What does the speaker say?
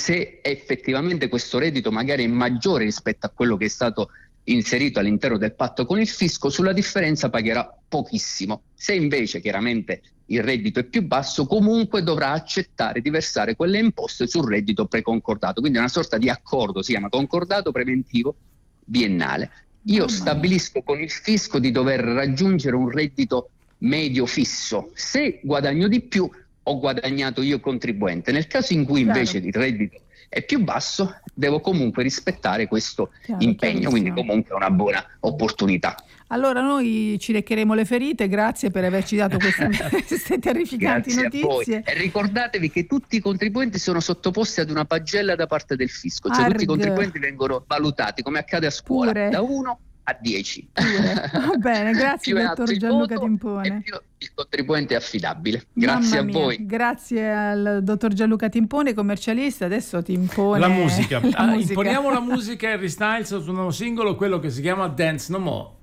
se effettivamente questo reddito magari è maggiore rispetto a quello che è stato inserito all'interno del patto con il fisco, sulla differenza pagherà pochissimo. Se invece chiaramente il reddito è più basso, comunque dovrà accettare di versare quelle imposte sul reddito preconcordato, quindi è una sorta di accordo, si chiama concordato preventivo biennale. Io stabilisco con il fisco di dover raggiungere un reddito medio fisso. Se guadagno di più, ho guadagnato io contribuente. Nel caso in cui invece il reddito è più basso, devo comunque rispettare questo impegno, quindi comunque è una buona opportunità. Allora noi ci leccheremo le ferite, grazie per averci dato queste terrificanti notizie. E ricordatevi che tutti i contribuenti sono sottoposti ad una pagella da parte del fisco, cioè tutti i contribuenti vengono valutati come accade a scuola, da 1 a 10. Va bene, grazie dottor Gianluca Timpone. Il contribuente è affidabile. Grazie a voi. Grazie al dottor Gianluca Timpone, commercialista. Adesso ti impone la musica. Imponiamo la musica. Harry Styles su un nuovo singolo, quello che si chiama Dance No More.